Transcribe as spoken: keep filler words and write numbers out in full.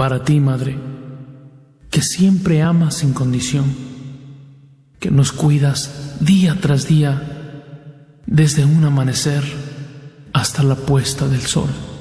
Para ti, Madre, que siempre amas sin condición, que nos cuidas día tras día, desde un amanecer hasta la puesta del sol.